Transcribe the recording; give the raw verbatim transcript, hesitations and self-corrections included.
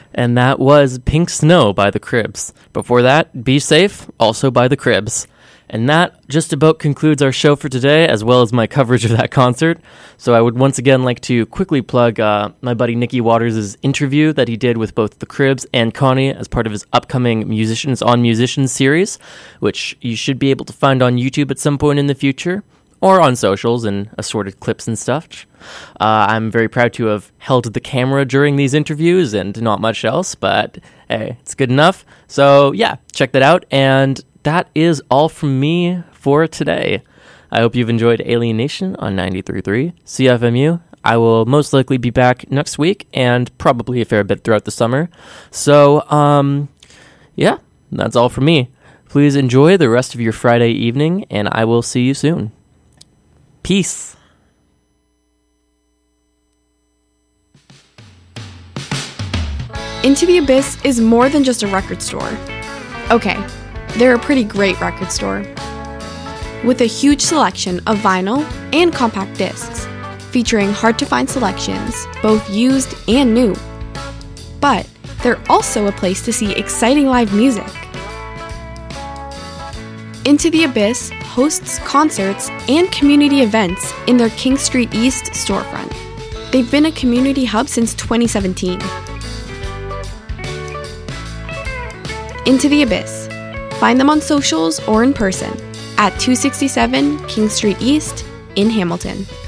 And that was Pink Snow by The Cribs. Before that, Be Safe, also by The Cribs. And that just about concludes our show for today, as well as my coverage of that concert. So I would once again like to quickly plug uh, my buddy Nicky Waters' interview that he did with both The Cribs and Connie as part of his upcoming Musicians on Musicians series, which you should be able to find on YouTube at some point in the future, or on socials and assorted clips and stuff. Uh, I'm very proud to have held the camera during these interviews and not much else, but hey, it's good enough. So yeah, check that out. And that is all from me for today. I hope you've enjoyed Alien Nation on ninety-three point three C F M U. I will most likely be back next week and probably a fair bit throughout the summer. So, um, yeah, that's all from me. Please enjoy the rest of your Friday evening, and I will see you soon. Peace. Into the Abyss is more than just a record store. Okay, they're a pretty great record store. With a huge selection of vinyl and compact discs, featuring hard-to-find selections, both used and new. But they're also a place to see exciting live music. Into the Abyss hosts concerts and community events in their King Street East storefront. They've been a community hub since twenty seventeen. Into the Abyss. Find them on socials or in person at two sixty-seven King Street East in Hamilton.